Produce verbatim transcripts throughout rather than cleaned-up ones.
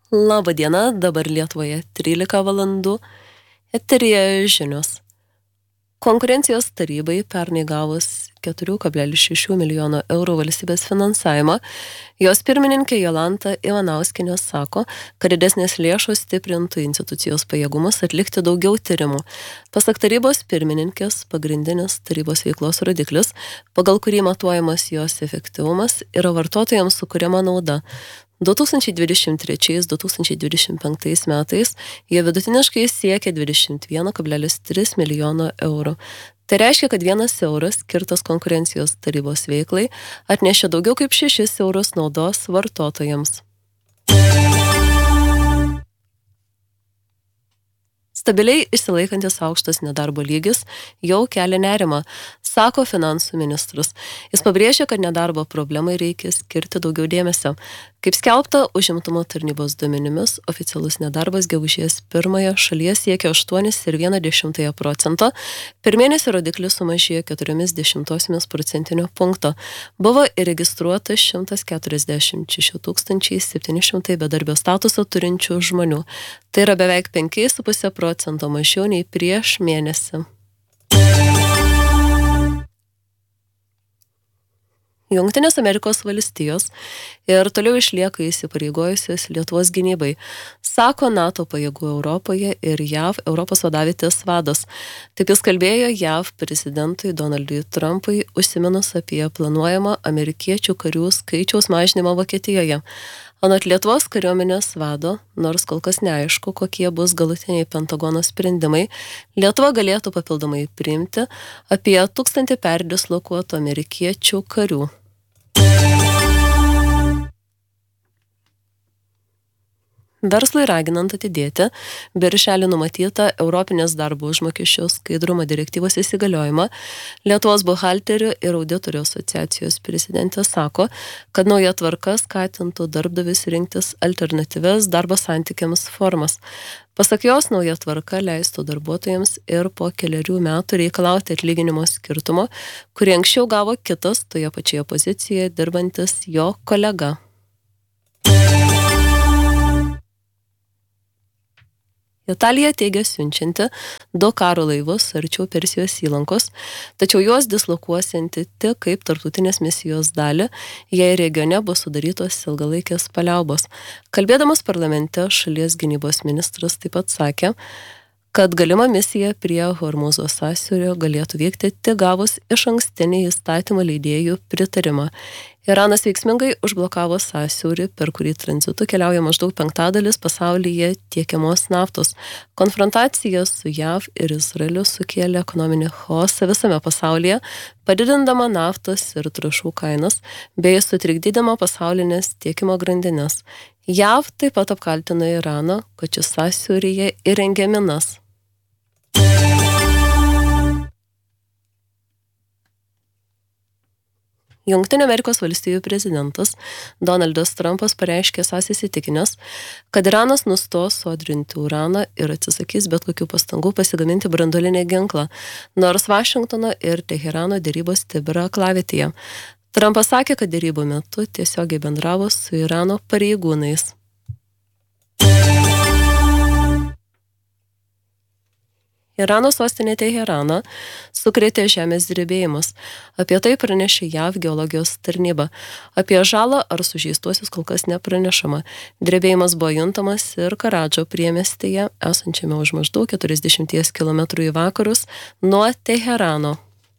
Labą dieną, dabar Lietuvoje trylika valandų, eteryje žinios. Konkurencijos tarybai pernai gavus keturi kablelis šeši milijono eurų valstybės finansavimą, jos pirmininkė Jolanta Ivanauskienė sako, kad didesnės lėšos stiprintų institucijos pajėgumus atlikti daugiau tyrimų. Pasak tarybos pirmininkės, pagrindinis tarybos veiklos rodiklis, pagal kurį matuojamas jos efektyvumas, yra vartotojams sukuriama nauda. du tūkstančiai dvidešimt trečiais - du tūkstančiai dvidešimt penktais metais jie vidutiniškai siekia dvidešimt vienas kablelis tris milijono eurų. Tai reiškia, kad vienas euras skirtas konkurencijos tarybos veiklai atnešė daugiau kaip šešis eurus naudos vartotojams. Stabiliai išsilaikantis aukštas nedarbo lygis jau kelia nerimą, sako finansų ministras. Jis pabrėžia, kad nedarbo problemai reikia skirti daugiau dėmesio. Kaip skelbta, užimtumo tarnybos duomenimis, oficialus nedarbas gegužės pirmąją šalyje siekia aštuoni kablelis vienas dešimtąją procento, per mėnesį rodiklis sumažėjo keturi dešimtosios procentinio punkto. Buvo įregistruota šimtas keturiasdešimt šeši tūkstančiai septyni šimtai bedarbio statusą turinčių žmonių. Tai yra beveik penki kablelis penki procento mažiau nei prieš mėnesį. Jungtinės Amerikos valstijos ir toliau išlieka įsipareigojusios Lietuvos gynybai, sako NATO pajėgų Europoje ir J A V Europos vadovybės vadas. Taip jis kalbėjo J A V prezidentui Donaldui Trumpui, užsiminus apie planuojamą amerikiečių karių skaičiaus mažinimą Vokietijoje. Anot Lietuvos kariuomenės vado, nors kol kas neaišku, kokie bus galutiniai Pentagono sprendimai, Lietuva galėtų papildomai priimti apie tūkstantį perdislokuotų amerikiečių karių. Verslui raginant atidėti birželį numatytą Europinės darbo užmokesčio skaidrumo direktyvos įsigaliojimą, Lietuvos buhalterių ir auditorių asociacijos prezidentė sako, kad nauja tvarka skatintų darbdavius rinktis alternatyvias darbo santykiams formas. Pasak jos, nauja tvarka leistų darbuotojams ir po keliarių metų reikalauti atlyginimo skirtumo, kurį anksčiau gavo kitas toje pačioje pozicijoje dirbantis jo kolega. Italija teigia siunčianti du karo laivus arčiau Persijos įlankos, tačiau juos dislokuosianti tik kaip tarptautinės misijos dalį, jei regione bus sudarytos ilgalaikės paliaubos. Kalbėdamas parlamente, šalies gynybos ministras taip pat sakė, kad galima misija prie Hormūzo sąsiaurio galėtų vykti tik gavus išankstinį įstatymą leidėjų pritarimą. Iranas veiksmingai užblokavo sąsiaurį, per kurį tranzitu keliauja maždaug penktadalis pasaulyje tiekiamos naftos. Konfrontacija su J A V ir Izraeliu sukėlė ekonominį chaosą visame pasaulyje, padidindama naftos ir trąšų kainas, bei sutrikdydama pasaulinės tiekimo grandinės. J A V taip pat apkaltino Iraną, kad šis sąsiauryje įrengė minas. Jungtinių Amerikos valstijų prezidentas Donaldas Trumpas pareiškė esąs įsitikinęs, kad Iranas nustos sodrinti uraną ir atsisakys bet kokių pastangų pasigaminti branduolinį ginklą, nors Vašingtono ir Teherano derybos tebėra aklavietėje. Trumpas sakė, kad derybų metu tiesiogiai bendravo su Irano pareigūnais. Irano sostinė Teheraną sukrėtė žemės drebėjimas. Apie tai pranešė J A V geologijos tarnyba. Apie žalą ar sužeistuosius kol kas nepranešama. Drebėjimas buvo juntamas ir Karadžo priemiestyje, esančiame už maždaug keturiasdešimt kilometrų į vakarus nuo Teherano.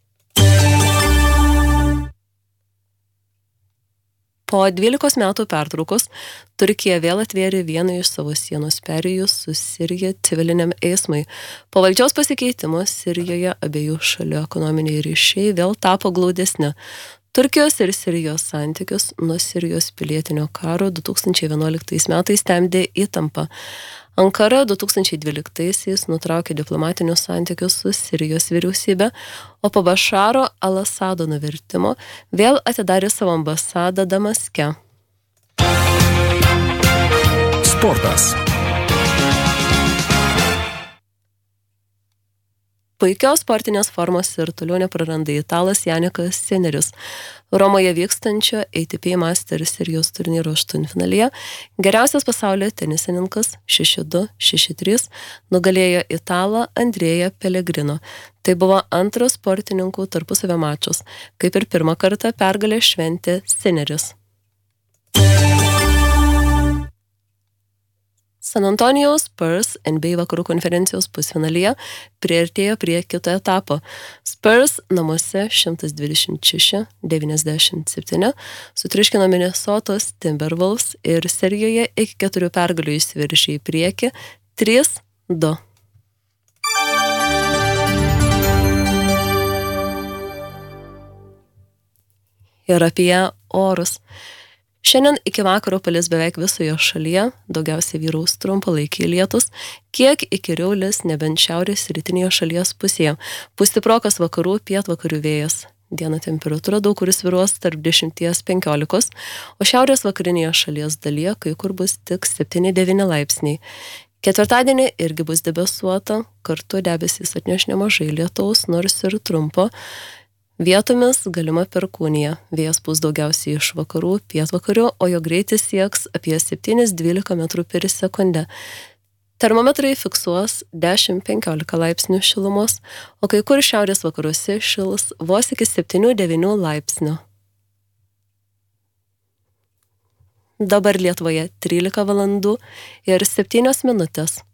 Po dvylikos metų pertraukos Turkija vėl atvėrė vieną iš savo sienos perėjus su Sirija civiliniam eismui. Po valdžios pasikeitimo Sirijoje abiejų šalių ekonominiai ryšiai vėl tapo glaudesni. Turkijos ir Sirijos santykius nuo Sirijos pilietinio karo du tūkstančiai vienuoliktais metais temdė įtampa. Ankara du tūkstančiai dvyliktaisiais nutraukė diplomatinius santykius su Sirijos vyriausybė, o po Bašaro al-Asado nuvertimo vėl atidarė savo ambasadą Damaske. Sportas. Puikios sportinės formos ir toliau nepraranda italas Janikas Sinneris. Romoje vykstančio A T P Masters serijos turnyro aštuntfinalyje geriausias pasaulio tenisininkas šeši du šeši trys nugalėjo italą Andrėją Pellegrino. Tai buvo antras sportininkų tarpusavio mačas, kaip ir pirmą kartą pergalę šventė Sinneris. San Antonijaus Spurs N B A vakarų konferencijos pusfinalyje priartėjo prie kito etapo. Spurs namuose šimtas dvidešimt šeši devyniasdešimt septyni sutriuškino Minnesotos Timberwolves ir serijoje iki keturių pergalių įsiveržė į priekį trys du. Ir apie orus. Šiandien iki vakaro palis beveik visoje šalyje, daugiausiai vyraus trumpalaikiai lietus, kiek įkyriau lis nebent šiaurės rytinėje šalies pusėje. Pūs stiprokas vakarų pietvakarių vėjas. Dieną temperatūra daug kur svyruos tarp dešimt penkiolikos, o šiaurės vakarinėje šalies dalyje kai kur bus tik septyni devyni laipsniai. Ketvirtadienį irgi bus debesuota, kartu debesys atneš nemažai lietaus, nors ir trumpo. Vietomis galima perkūnija. Vėjas pūs daugiausiai iš vakarų, pietvakarių, o jo greitis sieks apie septyni dvylika metrų per sekundę. Termometrai fiksuos dešimt penkiolika laipsnių šilumos, o kai kur šiaurės vakaruose šils vos iki septyni devyni laipsnių. Dabar Lietuvoje trylika valandų ir septynios minutės.